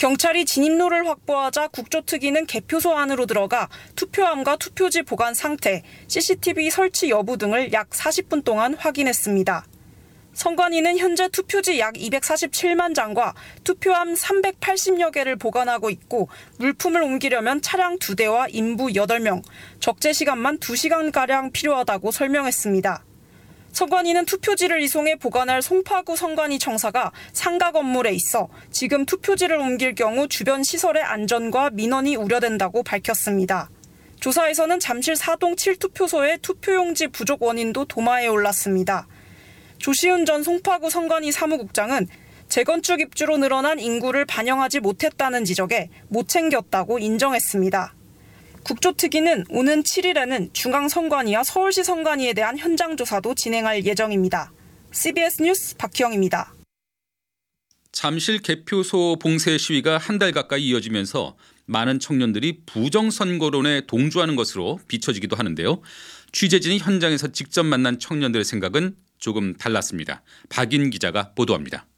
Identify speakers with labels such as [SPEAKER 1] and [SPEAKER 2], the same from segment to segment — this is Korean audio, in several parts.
[SPEAKER 1] 경찰이 진입로를 확보하자 국조특위는 개표소 안으로 들어가 투표함과 투표지 보관 상태, CCTV 설치 여부 등을 약 40분 동안 확인했습니다. 선관위는 현재 투표지 약 247만 장과 투표함 380여 개를 보관하고 있고 물품을 옮기려면 차량 2대와 인부 8명, 적재 시간만 2시간가량 필요하다고 설명했습니다. 선관위는 투표지를 이송해 보관할 송파구 선관위 청사가 상가 건물에 있어 지금 투표지를 옮길 경우 주변 시설의 안전과 민원이 우려된다고 밝혔습니다. 조사에서는 잠실 4동 7투표소의 투표용지 부족 원인도 도마에 올랐습니다. 조시은 전 송파구 선관위 사무국장은 재건축 입주로 늘어난 인구를 반영하지 못했다는 지적에 못 챙겼다고 인정했습니다. 국조특위는 오는 7일에는 중앙선관위와 서울시 선관위에 대한 현장 조사도 진행할 예정입니다. CBS 뉴스 박희영입니다.
[SPEAKER 2] 잠실 개표소 봉쇄 시위가 한 달 가까이 이어지면서 많은 청년들이 부정선거론에 동조하는 것으로 비춰지기도 하는데요. 취재진이 현장에서 직접 만난 청년들의 생각은 조금 달랐습니다. 박인 기자가 보도합니다.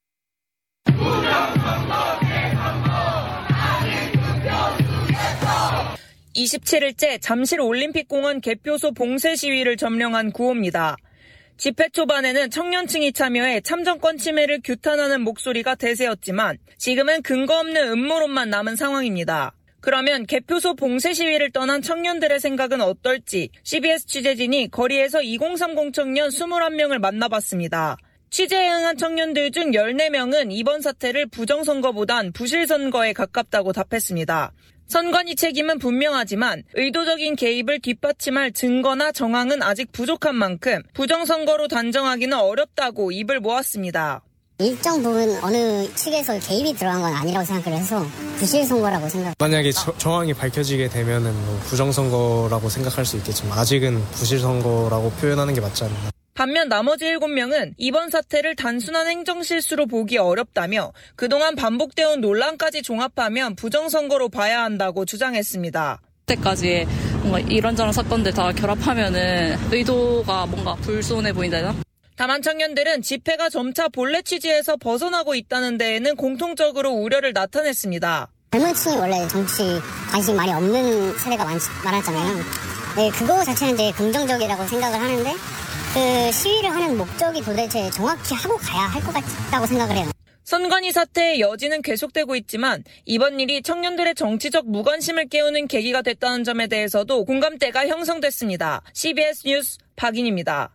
[SPEAKER 3] 27일째 잠실 올림픽공원 개표소 봉쇄 시위를 점령한 구호입니다. 집회 초반에는 청년층이 참여해 참정권 침해를 규탄하는 목소리가 대세였지만 지금은 근거 없는 음모론만 남은 상황입니다. 그러면 개표소 봉쇄 시위를 떠난 청년들의 생각은 어떨지 CBS 취재진이 거리에서 2030 청년 21명을 만나봤습니다. 취재에 응한 청년들 중 14명은 이번 사태를 부정선거보단 부실선거에 가깝다고 답했습니다. 선관위 책임은 분명하지만 의도적인 개입을 뒷받침할 증거나 정황은 아직 부족한 만큼 부정선거로 단정하기는 어렵다고 입을 모았습니다.
[SPEAKER 4] 일정 부분 어느 측에서 개입이 들어간 건 아니라고 생각을 해서 부실선거라고 생각합니다.
[SPEAKER 5] 만약에 정황이 밝혀지게 되면은 부정선거라고 생각할 수 있겠지만 아직은 부실선거라고 표현하는 게 맞지 않나.
[SPEAKER 3] 반면 나머지 7명은 이번 사태를 단순한 행정실수로 보기 어렵다며 그동안 반복되어 온 논란까지 종합하면 부정선거로 봐야 한다고 주장했습니다.
[SPEAKER 6] 그때까지 뭔가 이런저런 사건들 다 결합하면은 의도가 뭔가 불손해 보인다나?
[SPEAKER 3] 다만 청년들은 집회가 점차 본래 취지에서 벗어나고 있다는 데에는 공통적으로 우려를 나타냈습니다.
[SPEAKER 4] 젊은 층이 원래 정치 관심이 많이 없는 세대가 많았잖아요. 네, 그거 자체는 이제 긍정적이라고 생각을 하는데 그 시위를 하는 목적이 도대체 정확히 하고 가야 할 것 같다고 생각을 해요.
[SPEAKER 3] 선관위 사태의 여지는 계속되고 있지만 이번 일이 청년들의 정치적 무관심을 깨우는 계기가 됐다는 점에 대해서도 공감대가 형성됐습니다. CBS 뉴스 박인입니다.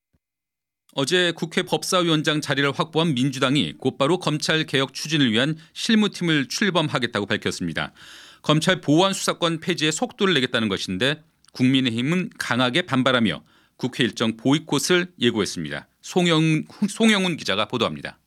[SPEAKER 2] 어제 국회 법사위원장 자리를 확보한 민주당이 곧바로 검찰개혁 추진을 위한 실무팀을 출범하겠다고 밝혔습니다. 검찰 보안 수사권 폐지에 속도를 내겠다는 것인데 국민의힘은 강하게 반발하며 국회 일정 보이콧을 예고했습니다. 송영훈 기자가 보도합니다.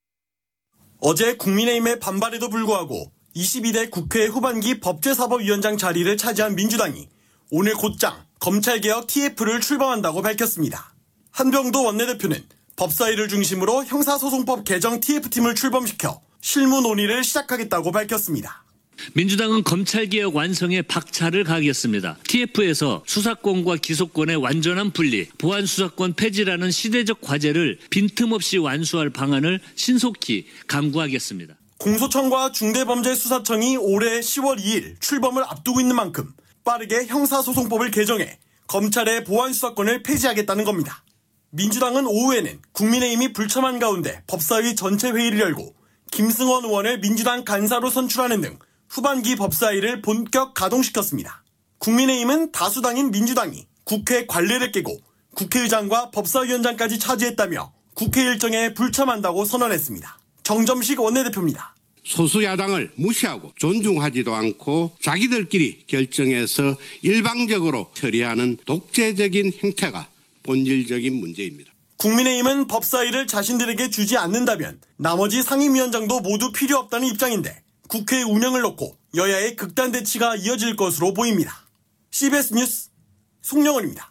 [SPEAKER 7] 어제 국민의힘의 반발에도 불구하고 22대 국회 후반기 법제사법위원장 자리를 차지한 민주당이 오늘 곧장 검찰개혁 TF를 출범한다고 밝혔습니다. 한병도 원내대표는 법사위를 중심으로 형사소송법 개정 TF팀을 출범시켜 실무 논의를 시작하겠다고 밝혔습니다.
[SPEAKER 8] 민주당은 검찰개혁 완성에 박차를 가하겠습니다. TF에서 수사권과 기소권의 완전한 분리, 보안수사권 폐지라는 시대적 과제를 빈틈없이 완수할 방안을 신속히 강구하겠습니다.
[SPEAKER 7] 공소청과 중대범죄수사청이 올해 10월 2일 출범을 앞두고 있는 만큼 빠르게 형사소송법을 개정해 검찰의 보안수사권을 폐지하겠다는 겁니다. 민주당은 오후에는 국민의힘이 불참한 가운데 법사위 전체 회의를 열고 김승원 의원을 민주당 간사로 선출하는 등 후반기 법사위를 본격 가동시켰습니다. 국민의힘은 다수당인 민주당이 국회 관례를 깨고 국회의장과 법사위원장까지 차지했다며 국회 일정에 불참한다고 선언했습니다. 정점식 원내대표입니다.
[SPEAKER 9] 소수야당을 무시하고 존중하지도 않고 자기들끼리 결정해서 일방적으로 처리하는 독재적인 행태가 본질적인 문제입니다.
[SPEAKER 7] 국민의힘은 법사위를 자신들에게 주지 않는다면 나머지 상임위원장도 모두 필요 없다는 입장인데 국회 운영을 놓고 여야의 극단 대치가 이어질 것으로 보입니다. CBS 뉴스 송영원입니다.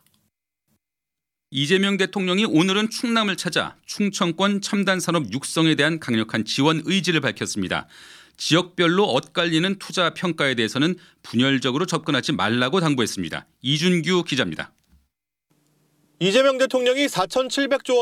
[SPEAKER 2] 이재명 대통령이 오늘은 충남을 찾아 충청권 첨단산업 육성에 대한 강력한 지원 의지를 밝혔습니다. 지역별로 엇갈리는 투자 평가에 대해서는 분열적으로 접근하지 말라고 당부했습니다. 이준규 기자입니다.
[SPEAKER 10] 이재명 대통령이 4,700조 원